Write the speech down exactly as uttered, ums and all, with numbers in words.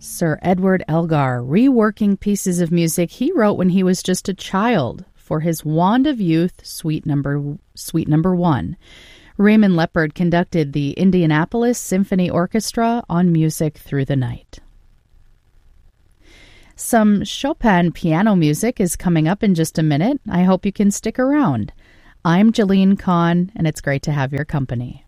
Sir Edward Elgar, reworking pieces of music he wrote when he was just a child for his Wand of Youth Suite Number Suite Number One. Raymond Leppard conducted the Indianapolis Symphony Orchestra on Music Through the Night. Some Chopin piano music is coming up in just a minute. I hope you can stick around. I'm Jalene Kahn, and it's great to have your company.